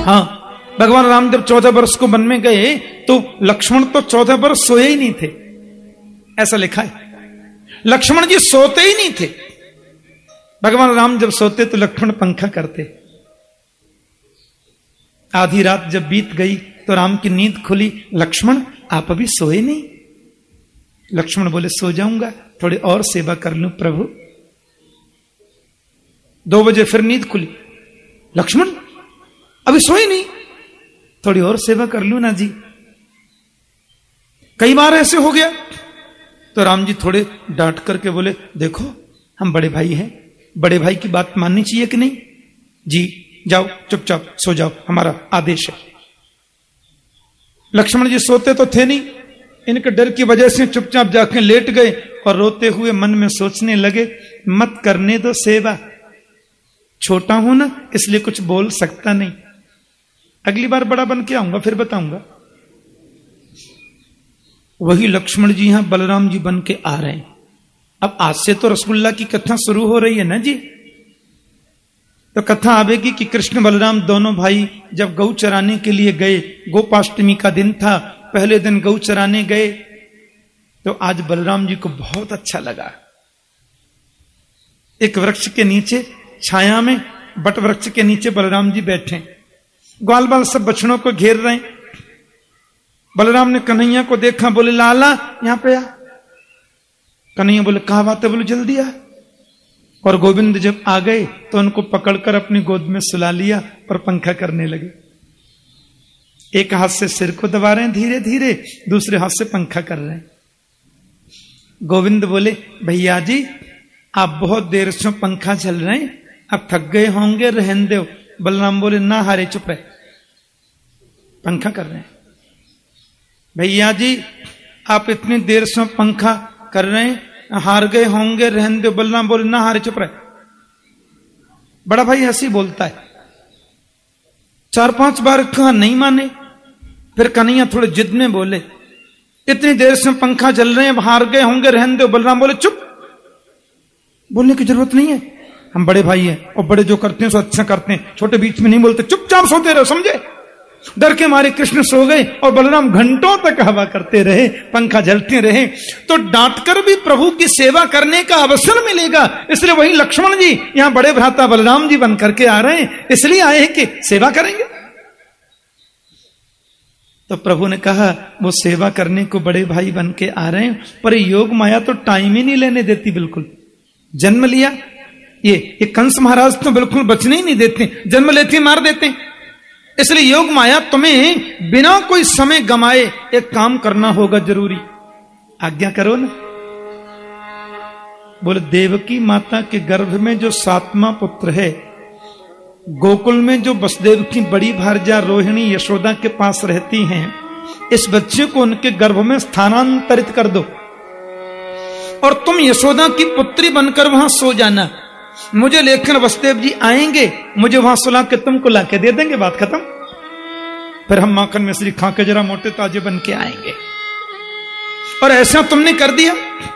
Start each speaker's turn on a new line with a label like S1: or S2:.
S1: हाँ, भगवान राम जब 14 वर्ष को वन में गए तो लक्ष्मण तो 14 वर्ष सोए ही नहीं थे, ऐसा लिखा है। लक्ष्मण जी सोते ही नहीं थे। भगवान राम जब सोते तो लक्ष्मण पंखा करते। आधी रात जब बीत गई तो राम की नींद खुली, लक्ष्मण आप अभी सोए नहीं? लक्ष्मण बोले सो जाऊंगा, थोड़ी और सेवा कर लूं प्रभु। 2 बजे फिर नींद खुली, लक्ष्मण अभी सोए नहीं, थोड़ी और सेवा कर लूं ना जी। कई बार ऐसे हो गया तो राम जी थोड़े डांट करके बोले देखो हम बड़े भाई हैं, बड़े भाई की बात माननी चाहिए कि नहीं? जी जाओ चुपचाप सो जाओ, हमारा आदेश है। लक्ष्मण जी सोते तो थे नहीं, इनके डर की वजह से चुपचाप जाके लेट गए और रोते हुए मन में सोचने लगे मत करने दो सेवा, छोटा हूं ना इसलिए कुछ बोल सकता नहीं, अगली बार बड़ा बन के आऊंगा फिर बताऊंगा। वही लक्ष्मण जी यहां बलराम जी बन के आ रहे हैं। अब आज से तो रसगुल्ला की कथा शुरू हो रही है ना जी, तो कथा आवेगी कि कृष्ण बलराम दोनों भाई जब गौ चराने के लिए गए, गोपाष्टमी का दिन था, पहले दिन गौ चराने गए, तो आज बलराम जी को बहुत अच्छा लगा। एक वृक्ष के नीचे छाया में, बट वृक्ष के नीचे बलराम जी बैठे, ग्वाल बाल सब बछड़ों को घेर रहे हैं। बलराम ने कन्हैया को देखा, बोले लाला यहां पे आ। कन्हैया बोले कहा बात है? बोले जल्दी आ। और गोविंद जब आ गए तो उनको पकड़कर अपनी गोद में सुला लिया और पंखा करने लगे। एक हाथ से सिर को दबा रहे हैं धीरे धीरे, दूसरे हाथ से पंखा कर रहे हैं। गोविंद बोले भैया जी आप बहुत देर से पंखा चल रहे हैं, अब थक गए होंगे, रहने दो। बलराम बोले ना हारे चुप रहे, पंखा कर रहे हैं। भैया जी आप इतनी देर से पंखा कर रहे हैं, हार गए होंगे, रहने दो। बलराम बोले ना हारे चुप रहे। बड़ा भाई हंसी बोलता है। 4-5 बार कहा नहीं माने, फिर कन्हैया थोड़े जिद में बोले इतनी देर से पंखा चल रहे हैं, हार गए होंगे, रहने दो। बलराम बोले चुप, बोलने की जरूरत नहीं है, हम बड़े भाई हैं और बड़े जो करते हैं सो अच्छा करते हैं, छोटे बीच में नहीं बोलते, चुपचाप सोते रहो, समझे? डर के मारे कृष्ण सो गए और बलराम घंटों तक हवा करते रहे, पंखा जलते रहे। तो डांटकर भी प्रभु की सेवा करने का अवसर मिलेगा, इसलिए वही लक्ष्मण जी यहां बड़े भ्राता बलराम जी बन करके आ रहे हैं, इसलिए आए हैं कि सेवा करेंगे। तो प्रभु ने कहा वो सेवा करने को बड़े भाई बन के आ रहे हैं, पर योग माया तो टाइम ही नहीं लेने देती। बिल्कुल जन्म लिया, ये कंस महाराज तो बिल्कुल बचने ही नहीं देते, जन्म लेते मार देते। इसलिए योग माया तुम्हें बिना कोई समय गमाए एक काम करना होगा जरूरी, आज्ञा करो ना। बोले देवकी माता के गर्भ में जो 7वां पुत्र है, गोकुल में जो वसुदेव की बड़ी भार्या रोहिणी यशोदा के पास रहती हैं, इस बच्चे को उनके गर्भ में स्थानांतरित कर दो और तुम यशोदा की पुत्री बनकर वहां सो जाना। मुझे लेकर वसुदेव जी आएंगे, मुझे वहां सुला के तुमको लाके दे देंगे, बात खत्म। फिर हम माखन मिश्री खा के जरा मोटे ताजे बन के आएंगे। और ऐसा तुमने कर दिया।